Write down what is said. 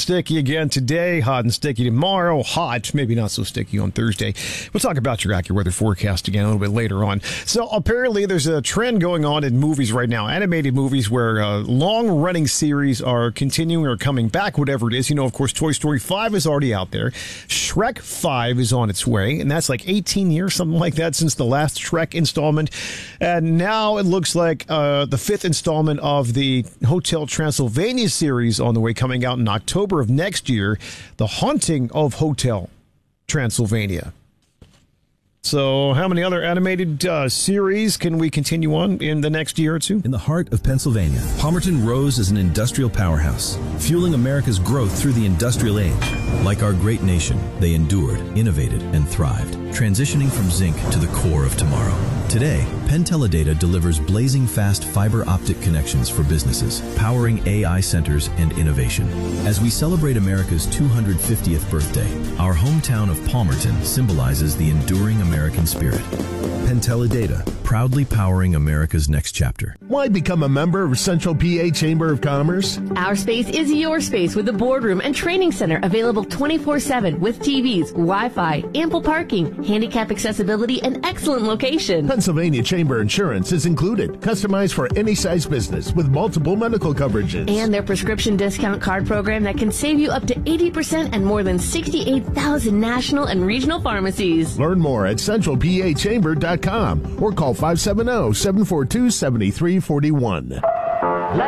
sticky again today, hot and sticky tomorrow, hot, maybe not so sticky on Thursday. We'll talk about your accurate weather forecast again a little bit later on. So apparently there's a trend going on in movies right now, animated movies where long-running series are continuing or coming back, whatever it is. You know, of course, Toy Story 5 is already out there. Shrek 5 is on its way, and that's like 18 years, something like that, since the last Shrek installment. And now it looks like the fifth installment of the Hotel Transylvania series on the way, coming out in October of next year, The Haunting of Hotel Transylvania. So how many other animated series can we continue on in the next year or two? In the heart of Pennsylvania, Palmerton rose as an industrial powerhouse, fueling America's growth through the industrial age. Like our great nation, they endured, innovated, and thrived, transitioning from zinc to the core of tomorrow. Today, Penn Teledata delivers blazing fast fiber optic connections for businesses, powering AI centers and innovation. As we celebrate America's 250th birthday, our hometown of Palmerton symbolizes the enduring American spirit. Penn Teledata, proudly powering America's next chapter. Why become a member of Central PA Chamber of Commerce? Our space is your space with a boardroom and training center available 24/7 with TVs, Wi-Fi, ample parking, handicap accessibility, and excellent location. Pennsylvania Chamber Insurance is included, customized for any size business with multiple medical coverages. And their prescription discount card program that can save you up to 80% and more than 68,000 national and regional pharmacies. Learn more at centralpachamber.com or call 570-742-7341.